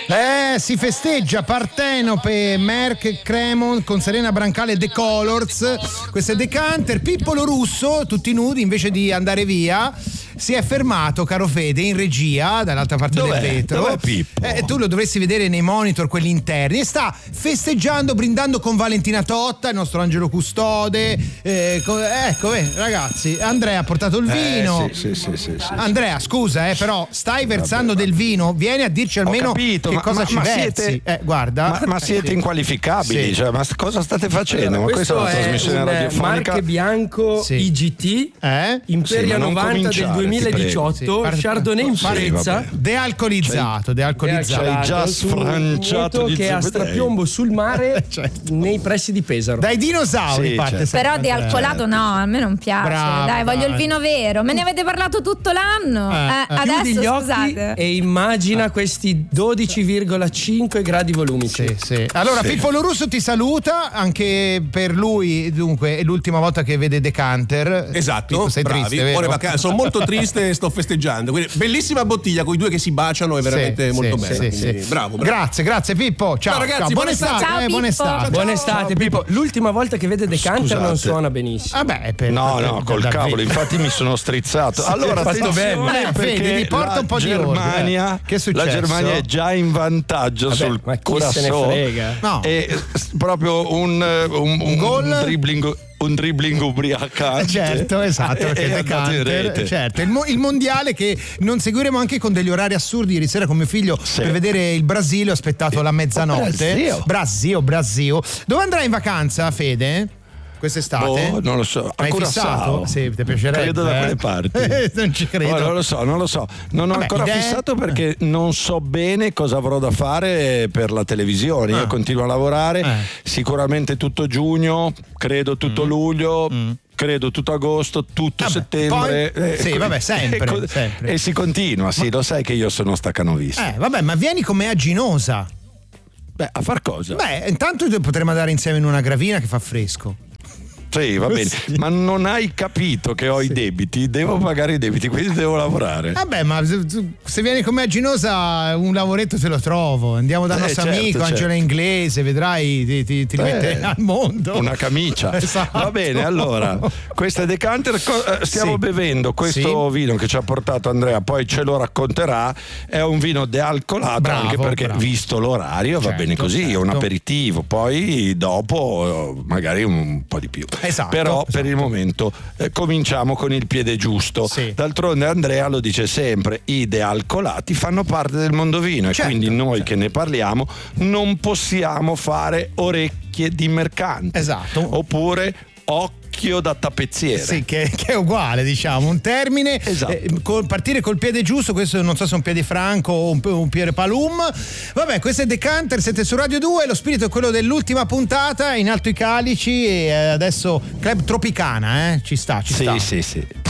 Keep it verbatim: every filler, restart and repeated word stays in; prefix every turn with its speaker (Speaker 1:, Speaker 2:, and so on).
Speaker 1: Eh, si festeggia Partenope, Merck, Cremon con Serena Brancale The Colors. Questo è Decanter. Pippolo Russo, tutti nudi, invece di andare via, si è fermato, caro Fede, in regia dall'altra parte
Speaker 2: Dov'è?
Speaker 1: del vetro.
Speaker 2: Dov'è Pippo?
Speaker 1: Eh, tu lo dovresti vedere nei monitor, quelli interni, e sta festeggiando, brindando con Valentina Totta, il nostro angelo custode. Eh, co- ecco, eh, ragazzi, Andrea ha portato il vino.
Speaker 2: Eh, sì, sì, sì, sì, sì.
Speaker 1: Andrea, scusa, eh, però stai versando
Speaker 2: Vabbè,
Speaker 1: del vino, vieni a dirci almeno
Speaker 2: Ho capito,
Speaker 1: che
Speaker 2: ma,
Speaker 1: cosa
Speaker 2: ma,
Speaker 1: ci
Speaker 2: ma
Speaker 1: versi.
Speaker 2: siete,
Speaker 1: Eh, guarda.
Speaker 2: ma, ma siete inqualificabili,
Speaker 1: Sì.
Speaker 2: cioè, ma cosa state facendo?
Speaker 3: Allora,
Speaker 2: ma questa è una trasmissione
Speaker 3: un
Speaker 2: radiofonica.
Speaker 3: Marche Bianco
Speaker 1: Sì.
Speaker 3: I G T
Speaker 1: Eh?
Speaker 3: Imperia
Speaker 2: Sì, ma non
Speaker 3: novanta del
Speaker 2: cominciare, ti
Speaker 3: duemiladiciotto,
Speaker 1: prego. Sì,
Speaker 3: Chardonnay in
Speaker 2: Sì,
Speaker 3: purezza.
Speaker 2: vabbè.
Speaker 1: Dealcolizzato, dealcolizzato.
Speaker 2: C'hai già
Speaker 3: su un
Speaker 2: sfranciato
Speaker 3: vigneto
Speaker 2: gli
Speaker 3: che ha
Speaker 2: zebedei.
Speaker 3: strapiombo sul mare
Speaker 1: Certo.
Speaker 3: nei pressi di Pesaro.
Speaker 1: Dai dinosauri
Speaker 2: Sì,
Speaker 1: parte
Speaker 2: certo.
Speaker 1: sempre.
Speaker 4: Però dealcolato no, a me non piace.
Speaker 1: Bravo,
Speaker 4: Dai, voglio
Speaker 1: dai.
Speaker 4: il vino vero. Me ne avete parlato tutto l'anno.
Speaker 1: Eh,
Speaker 4: Eh,
Speaker 1: eh.
Speaker 3: Chiudi
Speaker 4: adesso
Speaker 3: gli occhi
Speaker 4: scusate.
Speaker 3: e immagina questi dodici virgola cinque gradi volumici.
Speaker 1: Sì, sì. Allora
Speaker 2: Sì.
Speaker 1: Pippolo Russo ti saluta, anche per lui dunque è l'ultima volta che vede Decanter.
Speaker 5: Esatto,
Speaker 1: Pippo, sei
Speaker 5: bravi.
Speaker 1: triste, vero?
Speaker 5: Ora vacanza, sono molto triste e sto festeggiando. Quindi, bellissima bottiglia con i due che si baciano, è veramente
Speaker 1: Sì,
Speaker 5: molto
Speaker 1: sì,
Speaker 5: bella.
Speaker 1: sì,
Speaker 5: quindi,
Speaker 1: sì.
Speaker 5: Bravo, bravo.
Speaker 1: Grazie, grazie Pippo. Ciao,
Speaker 5: Ciao, ragazzi,
Speaker 1: ciao.
Speaker 5: buona
Speaker 1: Buona estate,
Speaker 5: estate.
Speaker 4: Ciao,
Speaker 1: eh, buona
Speaker 4: Pippo.
Speaker 1: estate.
Speaker 3: Buona estate, Pippo. L'ultima volta che vede Decanter
Speaker 2: Scusate.
Speaker 3: non suona benissimo.
Speaker 1: Vabbè, è per,
Speaker 2: No,
Speaker 1: per-
Speaker 2: no, col
Speaker 1: da-
Speaker 2: cavolo, infatti mi sono strizzato. Allora,
Speaker 3: hai fatto
Speaker 2: attenzione,
Speaker 3: bene.
Speaker 1: Eh, Fede,
Speaker 2: perché
Speaker 1: mi porta
Speaker 2: la
Speaker 1: un po' di ordine,
Speaker 2: Germania,
Speaker 1: eh. Che è successo?
Speaker 2: la Germania è già in vantaggio
Speaker 3: Vabbè,
Speaker 2: sul
Speaker 3: ma chi se ne
Speaker 2: Curaçao.
Speaker 3: frega?
Speaker 1: No.
Speaker 2: E s- proprio un, un, un,
Speaker 1: gol?
Speaker 2: un dribbling un dribbling ubriacante.
Speaker 1: Eh, certo, esatto, perché
Speaker 2: è andato in
Speaker 1: Decanter,
Speaker 2: rete.
Speaker 1: certo, il, mo- il mondiale che non seguiremo anche con degli orari assurdi. Ieri sera con mio figlio
Speaker 2: Sì.
Speaker 1: per vedere il Brasile ho aspettato la mezzanotte.
Speaker 2: Brasile.
Speaker 1: Brasile, Brasile. Dove andrai in vacanza, Fede? Quest'estate?
Speaker 2: Boh, non lo so.
Speaker 1: Hai
Speaker 2: A
Speaker 1: fissato?
Speaker 2: Curaçao.
Speaker 1: Sì, ti piacerebbe.
Speaker 2: Credo da
Speaker 1: eh?
Speaker 2: quelle parti.
Speaker 1: Non ci credo.
Speaker 2: Oh, non lo so, non lo so. Non ho
Speaker 1: Vabbè,
Speaker 2: ancora
Speaker 1: idee?
Speaker 2: fissato perché non so bene cosa avrò da fare per la televisione.
Speaker 1: Ah.
Speaker 2: Io continuo a lavorare,
Speaker 1: Eh.
Speaker 2: sicuramente tutto giugno, credo tutto luglio. Credo tutto agosto, tutto
Speaker 1: Vabbè,
Speaker 2: settembre.
Speaker 1: poi- sì, vabbè, sempre,
Speaker 2: e, co-
Speaker 1: sempre.
Speaker 2: e si continua, sì, lo sai che io sono staccanovista.
Speaker 1: Eh, vabbè, ma vieni con me a Ginosa.
Speaker 2: Beh, a far cosa?
Speaker 1: Beh, intanto potremmo andare insieme in una gravina che fa fresco.
Speaker 2: Sì, va bene,
Speaker 1: Sì.
Speaker 2: ma non hai capito che ho i debiti, devo pagare i debiti, quindi devo lavorare.
Speaker 1: Vabbè, ma se, se vieni con me a Ginosa un lavoretto te lo trovo. Andiamo dal
Speaker 2: Eh,
Speaker 1: nostro
Speaker 2: certo,
Speaker 1: amico
Speaker 2: certo.
Speaker 1: Angelo Inglese, vedrai, ti, ti, ti rimette
Speaker 2: Eh,
Speaker 1: al mondo.
Speaker 2: Una camicia.
Speaker 1: Esatto.
Speaker 2: Va bene, allora, questa è Decanter. Co- eh, stiamo
Speaker 1: Sì.
Speaker 2: bevendo questo
Speaker 1: Sì.
Speaker 2: vino che ci ha portato Andrea, poi ce lo racconterà. È un vino dealcolato,
Speaker 1: Bravo,
Speaker 2: anche perché,
Speaker 1: bravo.
Speaker 2: visto l'orario, va
Speaker 1: Certo,
Speaker 2: bene così. È un
Speaker 1: certo.
Speaker 2: aperitivo, poi dopo eh, magari un po' di più.
Speaker 1: Esatto,
Speaker 2: Però
Speaker 1: esatto.
Speaker 2: per il momento eh, cominciamo con il piede giusto.
Speaker 1: Sì.
Speaker 2: D'altronde Andrea lo dice sempre: i dealcolati fanno parte del mondo vino, e
Speaker 1: Certo,
Speaker 2: quindi noi
Speaker 1: certo.
Speaker 2: che ne parliamo non possiamo fare orecchie di mercante.
Speaker 1: Esatto.
Speaker 2: Oppure occhio da tappezziere.
Speaker 1: Sì, che, che è uguale, diciamo, un termine.
Speaker 2: Esatto.
Speaker 1: eh, col- partire col piede giusto, questo non so se è un piede franco o un, un piede palum. Vabbè, questo è Decanter, siete su Radio due, lo spirito è quello dell'ultima puntata, in alto i calici e eh, adesso Club Tropicana, eh? Ci sta, ci
Speaker 2: Sì,
Speaker 1: sta.
Speaker 2: sì, sì.